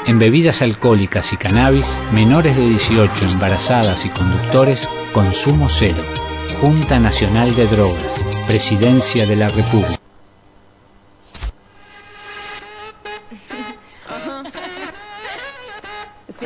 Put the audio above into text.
En bebidas alcohólicas y cannabis, menores de 18, embarazadas y conductores, consumo cero. Junta Nacional de Drogas, Presidencia de la República.